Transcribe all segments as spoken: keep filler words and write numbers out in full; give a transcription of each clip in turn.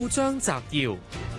報章摘要，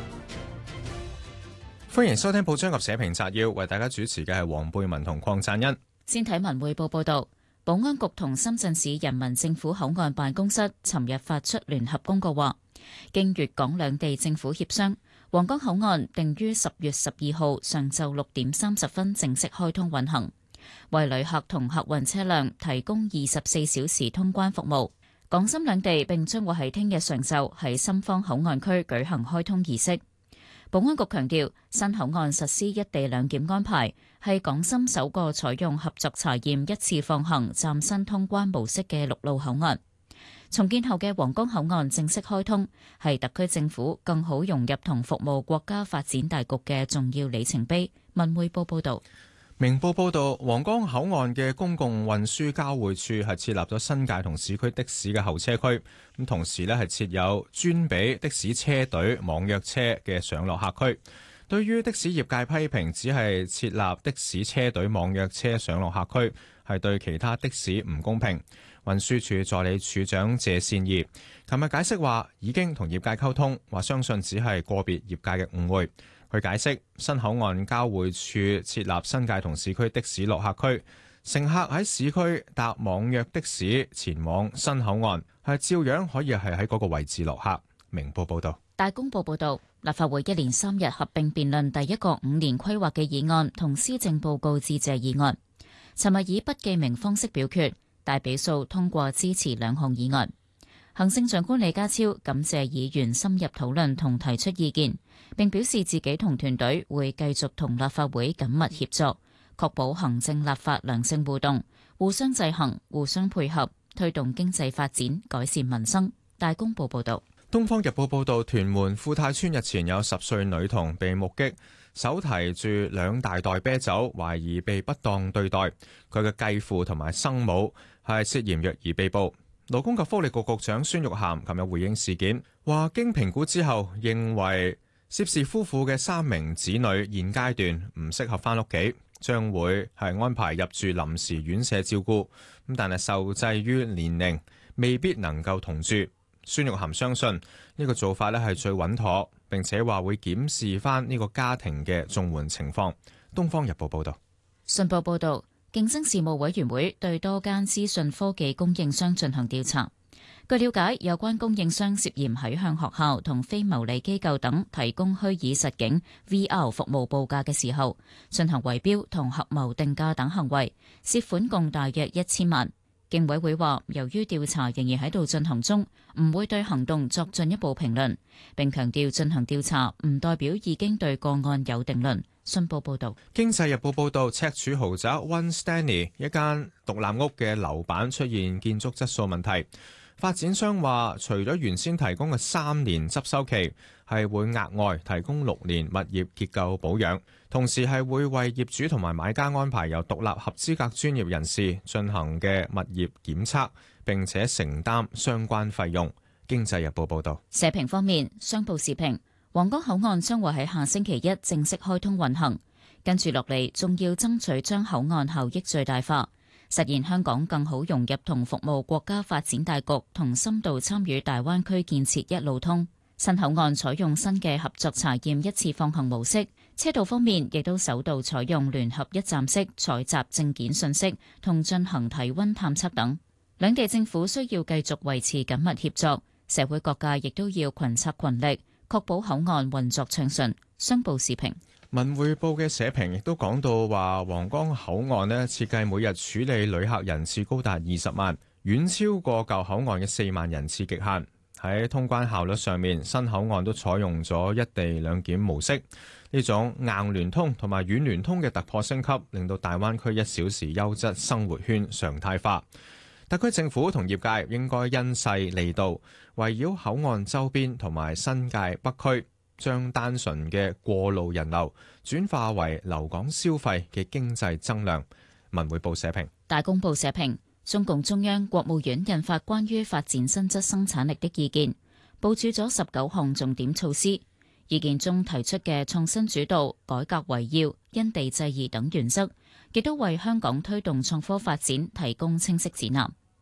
歡迎收聽報章及社評摘要，為大家主持嘅係黃貝文同鄺贊恩。 先睇文匯報報道，保安局同深圳市人民政府口岸辦公室尋日發出聯合公告話，經粵港兩地政府協商，皇崗口岸定於十月十二號上晝六點三十分正式開通運行，為旅客同客運車輛提供二十四小時通關服務。港深兩地並將會喺聽日上晝喺深方口岸區舉行開通儀式。保安局強調，新口岸實施一地兩檢安排，係港深首個採用合作查驗一次放行嶄新通關模式嘅陸路口岸。重建後嘅皇崗口岸正式開通，係特區政府更好融入同服務國家發展大局嘅重要里程碑。文匯報報道。 明報報道，皇崗口岸嘅公共運輸交匯處係設立咗新界同市區的士嘅候車區，咁同時呢係設有專俾的士車隊網約車嘅上落客區。對於的士業界批評，只係設立的士車隊網約車上落客區係對其他的士唔公平。運輸署助理署長謝善儀琴日解釋話，已經同業界溝通，話相信只係個別業界嘅誤會。佢解釋，新口岸交匯處設立新界同市區的士落客區，乘客喺市區搭網約的士前往新口岸，係照樣可以係喺嗰個位置落客。明報報道。 大公報報道，立法會一連三日合併辯論第一個五年規劃嘅議案同施政報告致謝議案，尋日以不記名方式表決，大比數通過支持兩項議案。行政長官李家超感謝議員深入討論同提出意見，並表示自己同團隊會繼續同立法會緊密協作，確保行政立法良性互動，互相制衡、互相配合，推動經濟發展、改善民生。大公報報道。 東方日報報道，屯門富泰村日前有十歲女童被目擊，手提住兩大袋啤酒，懷疑被不當對待。佢嘅繼父同埋生母係涉嫌虐兒被捕。勞工及福利局局長孫玉菡琴日回應事件，話經評估之後，認為涉事夫婦嘅三名子女現階段唔適合返屋企，將會係安排入住臨時院舍照顧。咁但係受制於年齡，未必能夠同住。孫玉菡相信呢個做法咧係最穩妥，並且話會檢視返呢個家庭嘅綜援情況。東方日報報道。 信報報道。競爭事務委員會對多間資訊科技供應商進行調查。據了解，有關供應商涉嫌喺向學校同非牟利機構等提供虛擬實境 V R 服務報價嘅時候，進行圍標同合謀定價等行為，涉款共大約一千萬。競委會話，由於調查仍然喺度進行中，唔會對行動作進一步評論，並強調進行調查唔代表已經對個案有定論。信報報導， 經濟日報報導，赤柱豪宅 One Stanley 一間獨立屋嘅樓板出現建築質素問題。發展商話，除咗原先提供嘅三年執收期，係會額外提供六年物業結構保養，同時係會為業主同埋買家安排由獨立合資格專業人士進行嘅物業檢測，並且承擔相關費用。經濟日報報導。 社評方面，商報時評。皇崗口岸將會喺下星期一正式開通運行，跟住落嚟仲要爭取將口岸效益最大化，實現香港更好融入同服務國家發展大局，同深度參與大灣區建設一路通。新口岸採用新嘅合作查驗一次放行模式，車道方面亦都首度採用聯合一站式採集證件信息同進行體溫探測等。兩地政府需要繼續維持緊密協作，社會各界亦都要群策群力，確保口岸運作暢順。商報時評。 文匯報嘅社評亦都講到話，皇崗口岸呢設計每日處理旅客人次高達二十萬，遠超過舊口岸嘅四萬人次極限。喺通關效率上面，新口岸都採用咗一地兩檢模式，呢種硬聯通同埋軟聯通嘅突破升級，令到大灣區一小時優質生活圈常態化。特區政府同業界應該因勢利導，圍繞口岸周邊同埋新界北區，將單純嘅過路人流轉化為留港消費嘅經濟增量。文匯報社評。 大公報社評，中共中央、國務院印發關於發展新質生產力的意見，部署咗十九項重點措施。意見中提出嘅創新主導、改革為要、因地制宜等原則，亦都為香港推動創科發展提供清晰指南。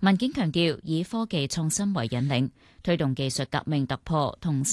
文件強調以科技創新為引領，推動技術革命突破同